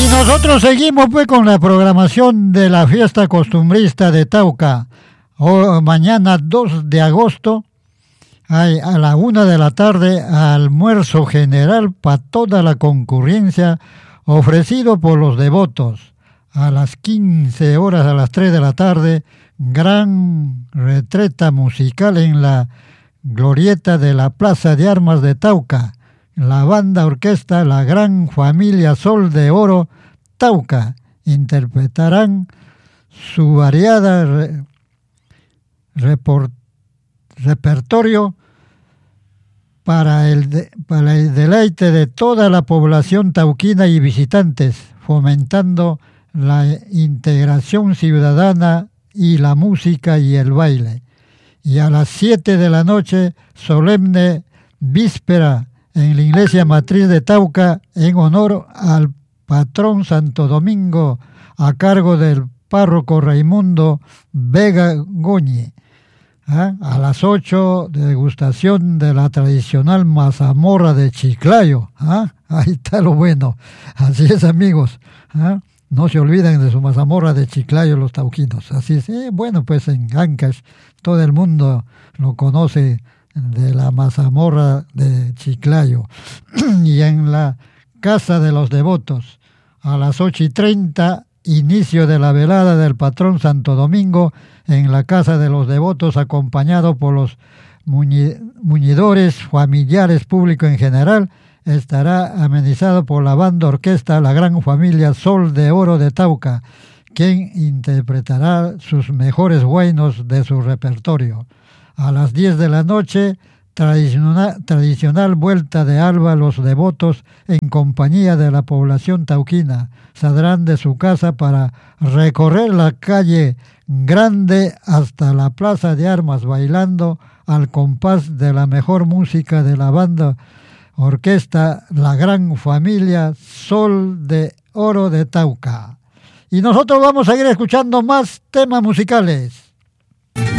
Nosotros seguimos pues con la programación de la fiesta costumbrista de Tauca. Mañana 2 de agosto hay a la 1 de la tarde almuerzo general para toda la concurrencia ofrecido por los devotos. A las 15 horas, a las 3 de la tarde, gran retreta musical en la glorieta de la Plaza de Armas de Tauca. La banda orquesta La Gran Familia Sol de Oro Tauca interpretarán su variada repertorio para el deleite de toda la población tauquina y visitantes, fomentando la integración ciudadana y la música y el baile. Y a las 7 de la noche, solemne víspera en la iglesia matriz de Tauca en honor al patrón Santo Domingo a cargo del párroco Raimundo Vega Goñi. A las 8, degustación de la tradicional mazamorra de Chiclayo. Ahí está lo bueno. Así es, amigos. No se olviden de su mazamorra de Chiclayo los tauquinos. Así es. Bueno, pues en Ancash todo el mundo lo conoce de la mazamorra de Chiclayo. Y en la Casa de los Devotos, a las 8:30, inicio de la velada del patrón Santo Domingo en la Casa de los Devotos, acompañado por los muñidores, familiares, público en general. Estará amenizado por la banda orquesta La Gran Familia Sol de Oro de Tauca, quien interpretará sus mejores huainos de su repertorio. A las 10 de la noche, tradicional vuelta de alba los devotos en compañía de la población tauquina. Saldrán de su casa para recorrer la calle Grande hasta la Plaza de Armas, bailando al compás de la mejor música de la banda orquesta La Gran Familia Sol de Oro de Tauca. Y nosotros vamos a ir escuchando más temas musicales.